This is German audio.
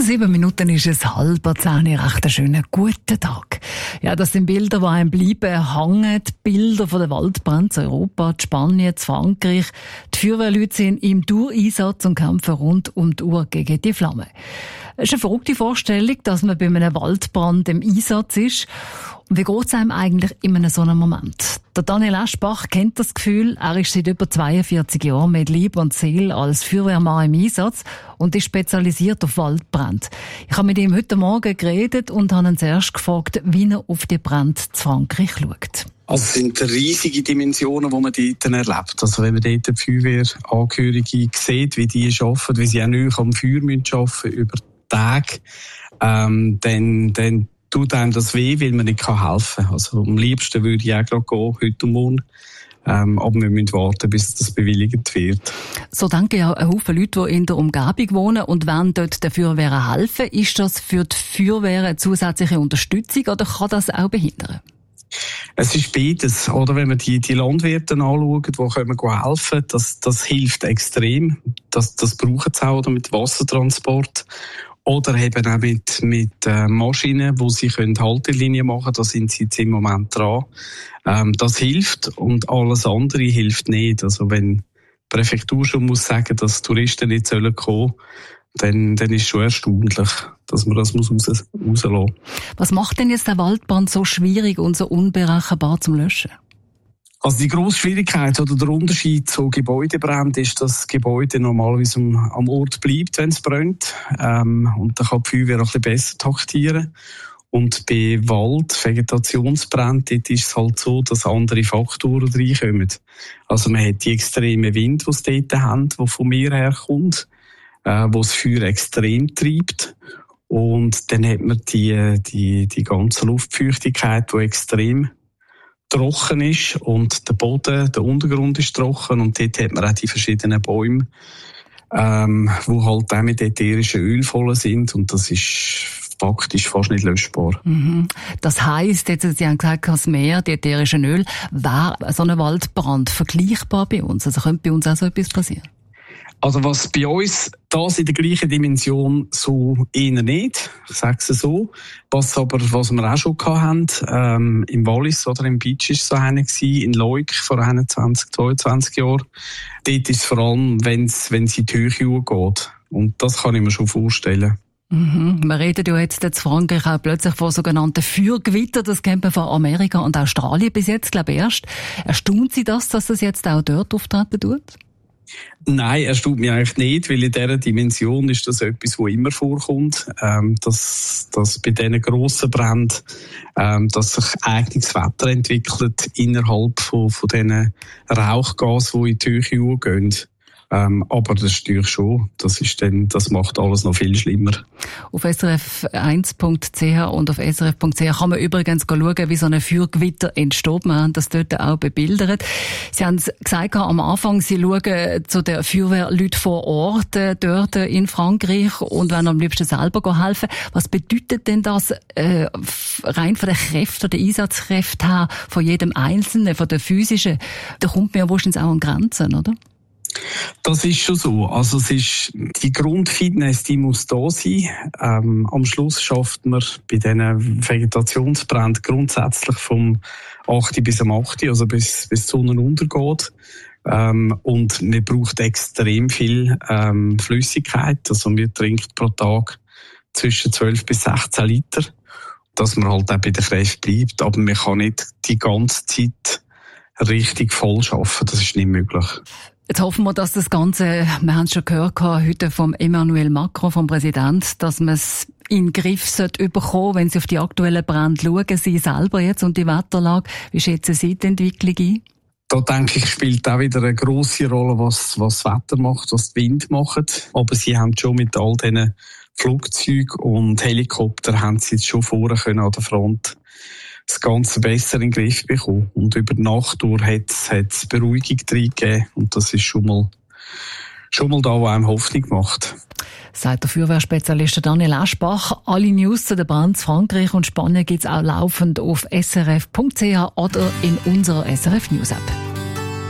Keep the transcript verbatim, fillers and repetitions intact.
Sieben Minuten ist es halb zehn, recht einen schönen guten Tag. Ja, das sind Bilder, die einem bleiben hängen. Bilder von den Waldbränden in Europa, Spanien, in Frankreich. Die Feuerwehrleute sind im Dauereinsatz und kämpfen rund um die Uhr gegen die Flammen. Es ist eine verrückte Vorstellung, dass man bei einem Waldbrand im Einsatz ist. Und wie geht es einem eigentlich in einem so einem Moment? Der Daniel Aschbach kennt das Gefühl. Er ist seit über zweiundvierzig Jahren mit Leib und Seele als Feuerwehrmann im Einsatz und ist spezialisiert auf Waldbrände. Ich habe mit ihm heute Morgen geredet und habe ihn zuerst gefragt, wie er auf die Brände in Frankreich schaut. Also es sind riesige Dimensionen, die man dort erlebt. Also wenn man dort die Feuerwehrangehörige sieht, wie die arbeiten, wie sie auch nicht am Feuer arbeiten müssen, über Tage, ähm, dann, dann tut einem das weh, weil man nicht helfen kann. Also am liebsten würde ich auch gerade gehen, heute und morgen. Ähm, aber wir müssen warten, bis das bewilligt wird. So denken ja ein Haufen Leute, die in der Umgebung wohnen und wollen dort der Feuerwehr helfen. Ist das für die Feuerwehr eine zusätzliche Unterstützung oder kann das auch behindern? Es ist beides. Oder wenn man die, die Landwirte anschaut, die können helfen, das, das hilft extrem. Das, das brauchen sie auch oder mit Wassertransport. Oder eben auch mit, mit äh, Maschinen, wo sie können Haltelinien machen können. Da sind sie jetzt im Moment dran. Ähm, das hilft und alles andere hilft nicht. Also wenn die Präfektur schon muss sagen, dass Touristen nicht sollen kommen, dann, dann ist es schon erstaunlich, dass man das muss raus, rauslassen muss. Was macht denn jetzt der Waldbrand so schwierig und so unberechenbar zum Löschen? Also die grosse Schwierigkeit oder der Unterschied zu Gebäudebränden ist, dass das Gebäude normalerweise am, am Ort bleibt, wenn es brennt. Ähm, und dann kann die Feuerwehr auch ein bisschen besser taktieren. Und bei Wald, Vegetationsbränden, dort ist es halt so, dass andere Faktoren reinkommen. Also man hat die extremen Wind, die sie dort haben, die von mir herkommt, äh, wo das Feuer extrem treibt. Und dann hat man die, die, die ganze Luftfeuchtigkeit, die extrem trocken ist und der Boden, der Untergrund ist trocken und dort hat man auch die verschiedenen Bäume, ähm, wo halt auch mit ätherischen Öl voll sind und das ist faktisch fast nicht löschbar. Mhm. Das heisst, jetzt, Sie haben gesagt, das Meer, die ätherischen Öl, wäre so ein Waldbrand vergleichbar bei uns? Also könnte bei uns auch so etwas passieren? Also was bei uns das in der gleichen Dimension so eher nicht, ich sage es so. Was aber, was wir auch schon hatten, ähm, im Wallis oder im Beach ist so einer gewesen, in Leuk vor einundzwanzig, zweiundzwanzig Jahren. Dort ist es vor allem, wenn es, wenn es in die Höhe geht. Und das kann ich mir schon vorstellen. Mhm. Wir reden ja jetzt in Frankreich auch plötzlich von sogenannten Feuergewittern. Das kennt man von Amerika und Australien bis jetzt, glaube ich, erst. Erstaunt Sie das, dass das jetzt auch dort auftreten tut? Nein, erstaunt mich eigentlich nicht, weil in dieser Dimension ist das etwas, was immer vorkommt, ähm, dass, dass bei diesen grossen Bränden, ähm, dass sich eigenes Wetter entwickelt innerhalb von, von diesen Rauchgasen, die in die Höhe gehen. Ähm, aber das ist natürlich schon, das ist dann, das macht alles noch viel schlimmer. Auf S R F eins Punkt C H und auf S R F Punkt C H kann man übrigens schauen, wie so ein Feuergewitter entsteht. Wir haben das dort auch bebildert. Sie haben gesagt am Anfang, Sie schauen zu den Feuerwehrleuten vor Ort äh, dort in Frankreich und wollen am liebsten selber helfen. Was bedeutet denn das äh, rein von den Kräften, den Einsatzkräften her, von jedem Einzelnen, von der physischen? Da kommt man ja wahrscheinlich auch an Grenzen, oder? Das ist schon so. Also es ist, die Grundfitness, die muss da sein. Ähm, am Schluss schafft man bei diesen Vegetationsbränden grundsätzlich vom acht bis am acht, also bis, bis die Sonne untergeht. Ähm, und man braucht extrem viel ähm, Flüssigkeit. Also man trinkt pro Tag zwischen zwölf bis sechzehn Liter, dass man halt auch bei der Kräfte bleibt. Aber man kann nicht die ganze Zeit richtig voll arbeiten. Das ist nicht möglich. Jetzt hoffen wir, dass das Ganze, wir haben es schon gehört heute vom Emmanuel Macron, vom Präsident, dass man es in den Griff sollte bekommen, wenn Sie auf die aktuellen Brände schauen, Sie selber jetzt und die Wetterlage. Wie schätzen Sie die Entwicklung ein? Da denke ich, spielt auch wieder eine grosse Rolle, was, was das Wetter macht, was die Wind macht. Aber Sie haben schon mit all diesen Flugzeugen und Helikoptern haben Sie jetzt schon vorher können an der Front das Ganze besser in den Griff bekommen. Und über die Nacht durch hat es Beruhigung reingegeben. Und das ist schon mal, schon mal da, wo einem Hoffnung macht. Sagt der Feuerwehrspezialist Daniel Aschbach. Alle News zu den Branden in Frankreich und Spanien gibt es auch laufend auf S R F Punkt C H oder in unserer S R F News App.